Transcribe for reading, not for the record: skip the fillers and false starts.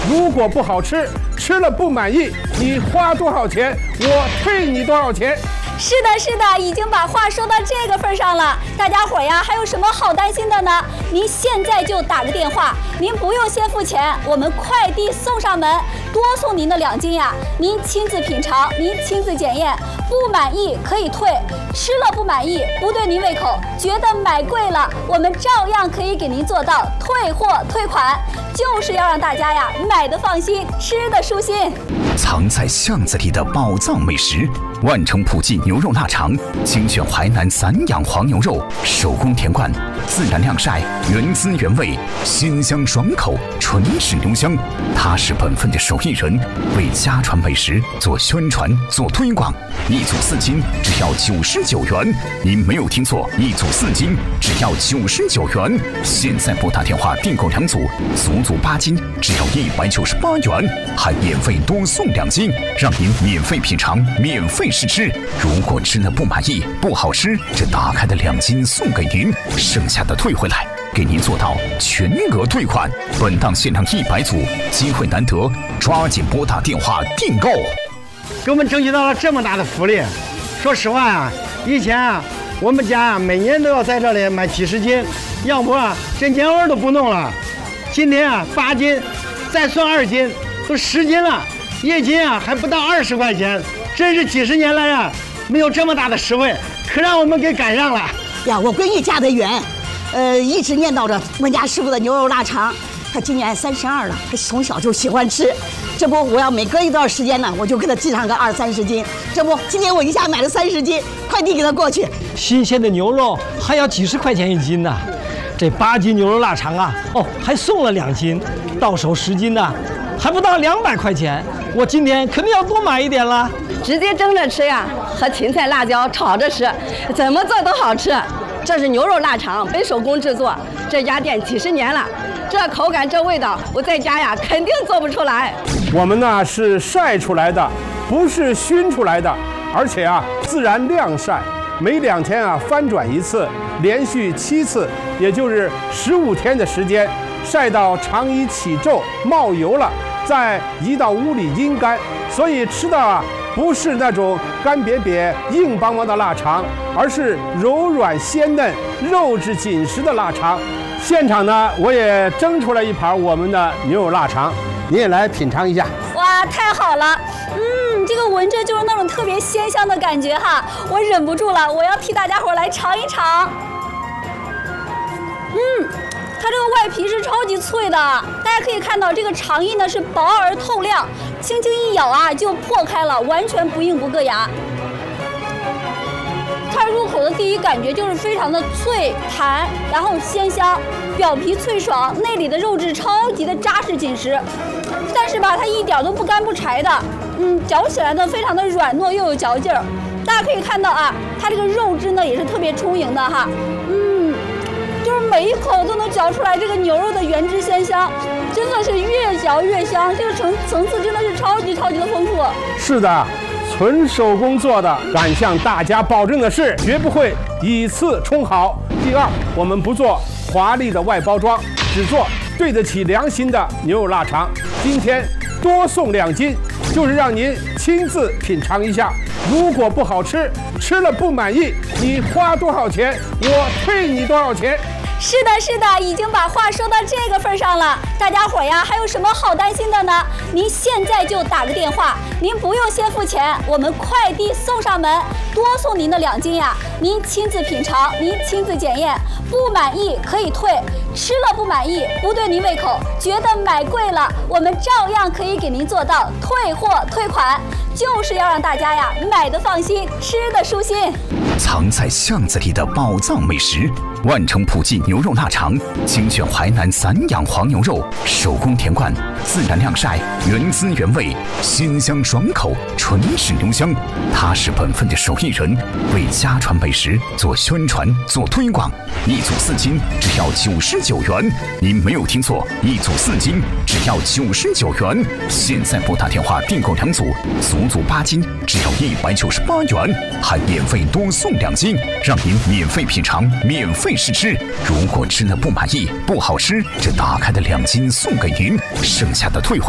如果不好吃，吃了不满意，你花多少钱，我退你多少钱。 是的，是的，已经把话说到这个份上了。大家伙呀，还有什么好担心的呢？您现在就打个电话，您不用先付钱，我们快递送上门，多送您的2斤呀。您亲自品尝，您亲自检验，不满意可以退，吃了不满意，不对您胃口，觉得买贵了，我们照样可以给您做到退货退款，就是要让大家呀买的放心，吃的舒心。 藏在巷子里的宝藏美食，万城普记牛肉腊肠，精选淮南散养黄牛肉，手工田灌，自然晾晒，原汁原味，鲜香爽口，纯质浓香。他是本分的手艺人，为家传美食做宣传做推广。1组4斤，只要99元。您没有听错，1组4斤只要99元。现在拨打电话订购2组，足足8斤，只要198元，还免费多送2斤，让您免费品尝，免费试吃。如果吃了不满意，不好吃，这打开的2斤送给您，剩下的退回来，给您做到全额退款。本档限量100组，机会难得，抓紧拨打电话订购。 给我们争取到了这么大的福利。说实话呀，以前啊，我们家啊每年都要在这里买几十斤，要不啊这年味都不弄了。今天啊8斤，再算2斤，都10斤了，1斤啊还不到20块钱，真是几十年来啊没有这么大的实惠，可让我们给赶上了呀！我闺女嫁得远，一直念叨着我们家师傅的牛肉腊肠。她今年32了，她从小就喜欢吃。这不，我要每隔一段时间呢，我就给她寄上个20-30斤。这不，今天我一下买了30斤，快递给她过去。 新鲜的牛肉还要几十块钱1斤呢。这8斤牛肉腊肠啊，还送了2斤，到手10斤呢，还不到200块钱。我今天肯定要多买一点了。 直接蒸着吃呀，和芹菜、辣椒炒着吃，怎么做都好吃。这是牛肉腊肠，本手工制作，这家店几十年了，这口感这味道，我在家呀肯定做不出来。 我们呢是晒出来的，不是熏出来的，而且啊自然晾晒，每2天啊翻转1次，连续7次，也就是15天的时间，晒到肠衣起皱冒油了，再移到屋里阴干，所以吃的啊不是那种干瘪瘪硬邦邦的腊肠，而是柔软鲜嫩肉质紧实的腊肠。现场呢我也蒸出来一盘我们的牛肉腊肠，你也来品尝一下。 哇，太好了，这个闻着就是那种特别鲜香的感觉哈，我忍不住了，我要替大家伙来尝一尝。它这个外皮是超级脆的，大家可以看到这个肠衣呢是薄而透亮，轻轻一咬啊就破开了，完全不硬不硌牙。它入口的第一感觉就是非常的脆弹，然后鲜香，表皮脆爽，内里的肉质超级的扎实紧实，但是吧它一点都不干不柴的，嚼起来呢非常的软糯又有嚼劲儿。大家可以看到啊，它这个肉汁呢也是特别充盈的哈，就是每一口都能嚼出来这个牛肉的原汁鲜香，真的是越嚼越香，这个层次真的是超级的丰富。是的，纯手工做的，敢向大家保证的是，绝不会以次充好。第二，我们不做华丽的外包装，只做对得起良心的牛肉腊肠。今天多送2斤，就是让您亲自品尝一下。如果不好吃，吃了不满意，你花多少钱，我退你多少钱。是的，已经把话说到这个份上了。大家伙呀，还有什么好担心的呢？您现在就打个电话，您不用先付钱，我们快递送上门，多送您的2斤呀。您亲自品尝，您亲自检验，不满意可以退，吃了不满意，不对您胃口，觉得买贵了，我们照样可以给您做到退货退款，就是要让大家呀买的放心，吃的舒心。 藏在巷子里的宝藏美食，万城普记牛肉腊肠，精选淮南散养黄牛肉，手工田灌，自然晾晒，原汁原味，鲜香爽口，纯质浓香。他是本分的手艺人，为家传美食做宣传做推广。1组4斤，只要99元。您没有听错，1组4斤只要99元。现在拨打电话订购2组，足足8斤，只要198元，还免费多送2斤，让您免费品尝，免费试吃。如果吃了不满意，不好吃，这打开的2斤送给您，剩下的退回。